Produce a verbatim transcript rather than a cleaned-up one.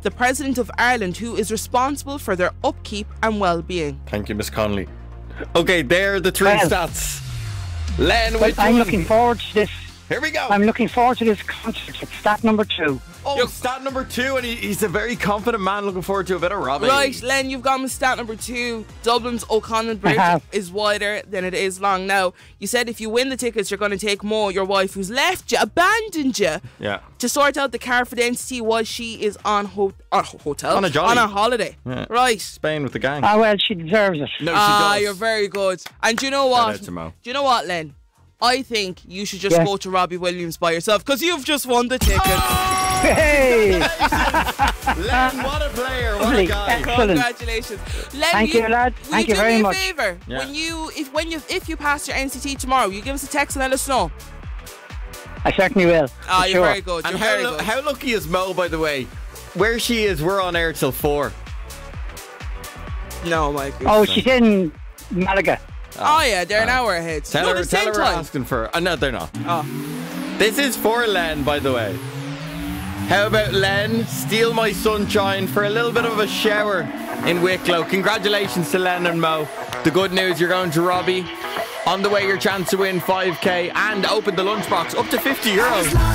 the President of Ireland, who is responsible for their upkeep and well-being. Thank you, Miss Connolly. Okay, there are the three Well, stats. Len, Well, which I'm one? looking forward to this. Here we go. I'm looking forward to this concert. It's stat number two. Oh, stat number two, and he, he's a very confident man. Looking forward to a bit of Robbie. Right, Len, you've gone with stat number two. Dublin's O'Connell Bridge have. is wider than it is long. Now, you said if you win the tickets, you're going to take Mo, your wife, who's left you, abandoned you, Yeah. to sort out the car for the entity while she is on ho- on a hotel, On a jolly. on a holiday. Yeah. Right. Spain with the gang. Ah, well, she deserves it. No, she Ah, does. you're very good. And do you know Shout what? out to Mo. Do you know what, Len? I think you should just Yeah. go to Robbie Williams by yourself because you've just won the tickets. Hey! Len, what a player, what a Lovely. guy. Excellent. Congratulations, Len. Thank you, lad. Will Thank you you do very me much. a favour? Yeah. When you, if when you, if you pass your N C T tomorrow, you give us a text and let us know. I certainly will. Ah, for you're sure. very good. You're And very how, lu- good. how lucky is Mo, by the way? Where she is, we're on air till four. No, my goodness. Oh, she's in Malaga. Oh yeah, they're an hour ahead. Tell no, her, the tell same her we're time. asking for her. Oh, no, they're not. Oh. This is for Len, by the way. How about Len, Steal My Sunshine for a little bit of a shower in Wicklow. Congratulations to Len and Mo. The good news, you're going to Robbie. On the way, your chance to win five K and open the lunchbox up to fifty euros.